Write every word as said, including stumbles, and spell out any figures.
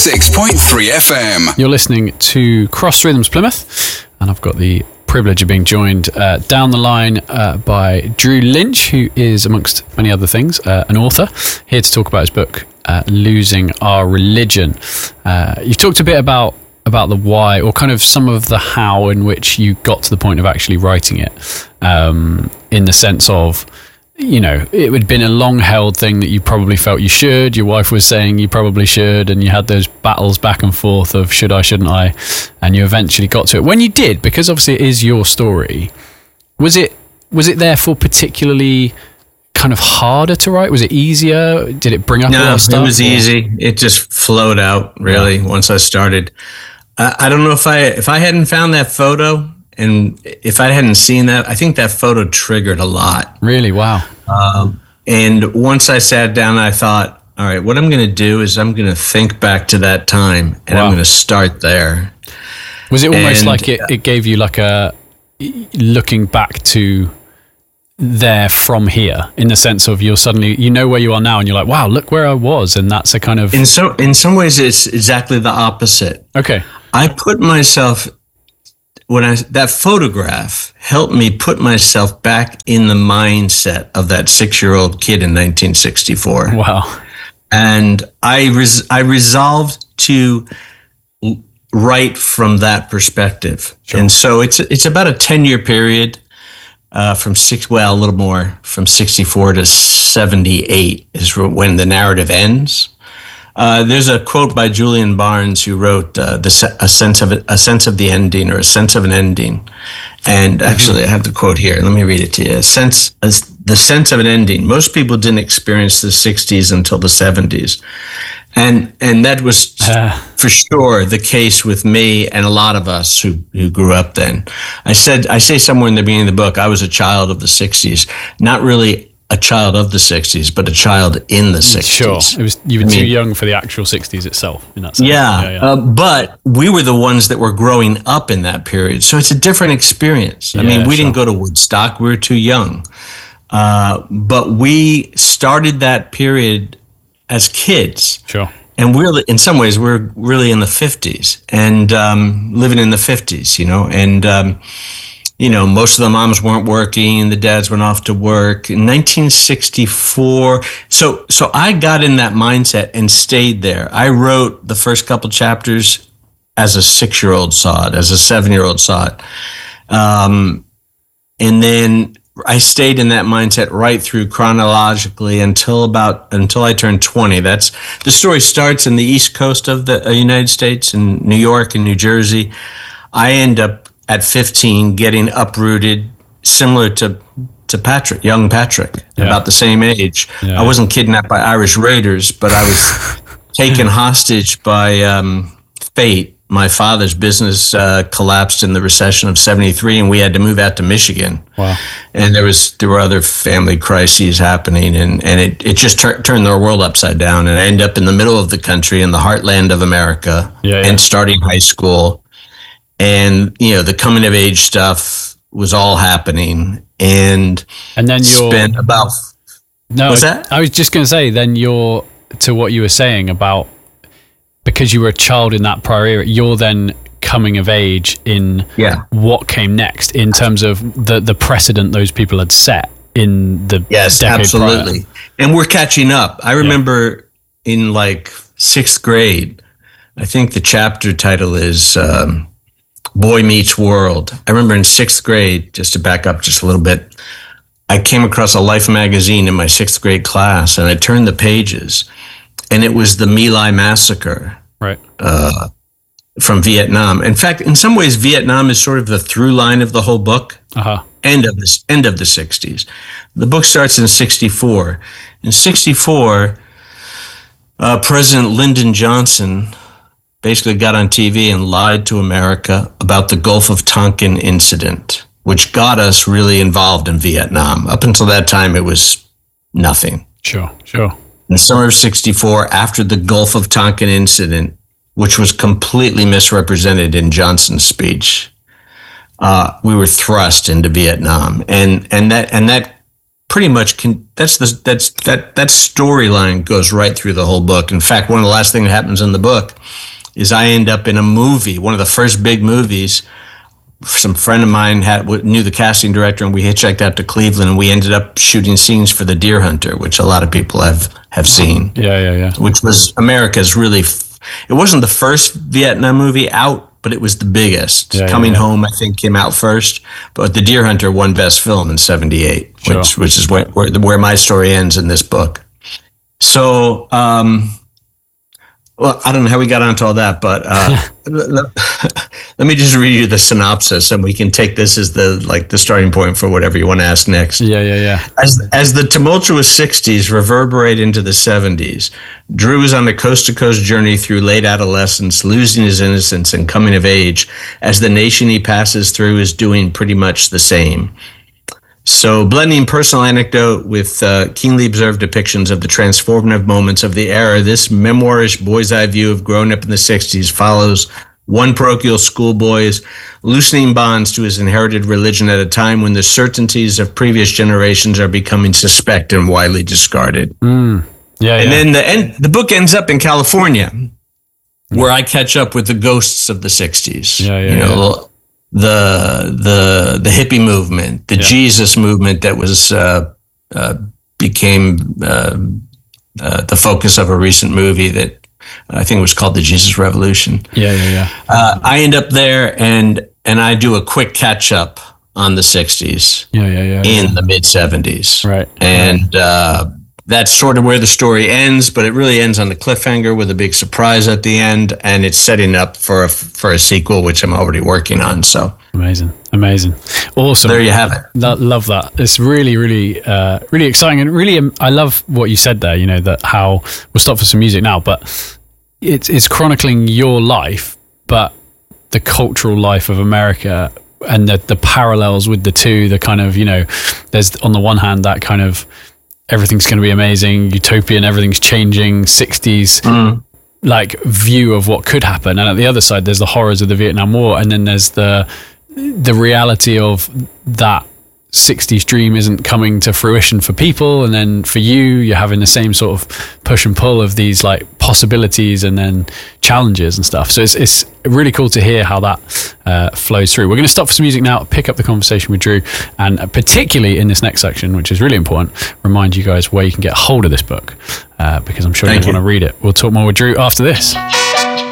six point three F M. You're listening to Cross Rhythms Plymouth, and I've got the privilege of being joined uh, down the line uh, by Drew Lynch, who is, amongst many other things, uh, an author, here to talk about his book, uh, Losing Our Religion. Uh, you've talked a bit about about the why, or kind of some of the how in which you got to the point of actually writing it, um, in the sense of, you know, it had been a long-held thing that you probably felt you should. Your wife was saying you probably should, and you had those battles back and forth of should I, shouldn't I, and you eventually got to it. When you did, because obviously it is your story, was it was it therefore particularly kind of harder to write? Was it easier? Did it bring up a lot No, of stuff? it was or? easy. It just flowed out, really, yeah. Once I started. I, I don't know if I if I hadn't found that photo, and if I hadn't seen that, I think that photo triggered a lot. Really? Wow. Um, and once I sat down, I thought, all right, what I'm going to do is I'm going to think back to that time, and wow. I'm going to start there. Was it almost and, like it, it gave you like a looking back to there from here, in the sense of you're suddenly, you know where you are now, and you're like, wow, look where I was. And that's a kind of... In, so, in some ways, it's exactly the opposite. Okay. I put myself... When I that photograph helped me put myself back in the mindset of that six-year-old kid in nineteen sixty-four. Wow! And I res, I resolved to write from that perspective. Sure. And so it's it's about a ten-year period, uh, from six well a little more from sixty-four to seventy-eight is when the narrative ends. Uh, there's a quote by Julian Barnes who wrote uh, the se- a sense of a sense of the ending, or a sense of an ending. And actually, mm-hmm. I have the quote here. Let me read it to you. A sense, a, the sense of an ending. Most people didn't experience the sixties until the seventies, and and that was uh. for sure the case with me and a lot of us who who grew up then. I said I say somewhere in the beginning of the book, I was a child of the sixties, not really a child of the sixties, but a child in the sixties. Sure, it was you were I too mean, young for the actual sixties itself. In that sense. Yeah, yeah, yeah. Uh, but we were the ones that were growing up in that period, so it's a different experience. I yeah, mean, we sure. didn't go to Woodstock; we were too young. Uh, but we started that period as kids. Sure. And we're in some ways we're really in the fifties and um, living in the fifties, you know, and. Um, You know, most of the moms weren't working. The dads went off to work. In nineteen sixty-four, so so I got in that mindset and stayed there. I wrote the first couple chapters as a six-year-old saw it, as a seven-year-old saw it. Um, and then I stayed in that mindset right through chronologically until about, until I turned twenty. That's, the story starts in the East Coast of the United States, in New York and New Jersey. I end up at fifteen, getting uprooted, similar to to Patrick, young Patrick, yeah. about the same age. Yeah. I wasn't kidnapped by Irish raiders, but I was taken hostage by um, fate. My father's business uh, collapsed in the recession of seventy-three, and we had to move out to Michigan. Wow! And there was there were other family crises happening, and and it it just tur- turned the world upside down. And I ended up in the middle of the country, in the heartland of America, yeah, yeah. and starting high school. And, you know, the coming of age stuff was all happening. And, and then you're spent about, no, what's that? I was just going to say, then you're, to what you were saying about, because you were a child in that prior era, you're then coming of age in yeah. what came next in terms of the, the precedent those people had set in the yes, decade absolutely. prior. And we're catching up. I remember yeah. in like sixth grade, I think the chapter title is, um, Boy Meets World. I remember in sixth grade, just to back up just a little bit, I came across a Life magazine in my sixth grade class, and I turned the pages, and it was the My Lai massacre, right? Uh, from Vietnam. In fact, in some ways, Vietnam is sort of the through line of the whole book. Uh-huh. End of this, end of the sixties. The book starts in sixty-four. In sixty-four, uh, President Lyndon Johnson basically got on T V and lied to America about the Gulf of Tonkin incident, which got us really involved in Vietnam. Up until that time, it was nothing. Sure, sure. In the summer of sixty-four, after the Gulf of Tonkin incident, which was completely misrepresented in Johnson's speech, uh, we were thrust into Vietnam. And and that and that pretty much can, that's the that's that that storyline goes right through the whole book. In fact, one of the last things that happens in the book is I end up in a movie, one of the first big movies. Some friend of mine had knew the casting director, and we hitchhiked out to Cleveland, and we ended up shooting scenes for The Deer Hunter, which a lot of people have have seen. Yeah, yeah, yeah. Which was America's really. It wasn't the first Vietnam movie out, but it was the biggest. Yeah, Coming yeah, yeah. Home, I think, came out first, but The Deer Hunter won Best Film in seventy-eight, Sure. which which is where, where where my story ends in this book. So. Um, Well, I don't know how we got onto all that, but uh, let, let me just read you the synopsis, and we can take this as the like the starting point for whatever you want to ask next. Yeah, yeah, yeah. As as the tumultuous sixties reverberate into the seventies, Drew is on a coast-to-coast journey through late adolescence, losing his innocence and coming of age, as the nation he passes through is doing pretty much the same. So, blending personal anecdote with uh, keenly observed depictions of the transformative moments of the era, this memoirish boy's eye view of growing up in the sixties follows one parochial schoolboy's loosening bonds to his inherited religion at a time when the certainties of previous generations are becoming suspect and widely discarded. Mm. Yeah, and yeah. then the end, the book ends up in California, where I catch up with the ghosts of the sixties. Yeah, yeah, you know, yeah. the the the hippie movement, the Yeah. Jesus movement that was uh, uh, became uh, uh, the focus of a recent movie that I think was called the Jesus Revolution. Yeah, yeah, yeah. Uh, I end up there and and I do a quick catch up on the sixties Yeah, yeah, yeah. in yeah. the mid seventies, Right. and. Uh, That's sort of where the story ends, but it really ends on the cliffhanger with a big surprise at the end, and it's setting up for a, for a sequel, which I'm already working on. So Amazing, amazing, awesome. there you have it. That, love that. It's really, really, uh, really exciting, and really, um, I love what you said there. You know that how we'll stop for some music now, but it's it's chronicling your life, but the cultural life of America and the the parallels with the two. The kind of, you know, there's on the one hand that kind of everything's going to be amazing, utopian, everything's changing, sixties Mm. like view of what could happen, and at the other side there's the horrors of the Vietnam War, and then there's the the reality of that sixties dream isn't coming to fruition for people, and then for you you're having the same sort of push and pull of these like possibilities and then challenges and stuff. So it's it's really cool to hear how that uh, flows through. We're going to stop for some music now, pick up the conversation with Drew, and particularly in this next section, which is really important, remind you guys where you can get hold of this book, uh, because I'm sure Thank you you. want to read it. We'll talk more with Drew after this.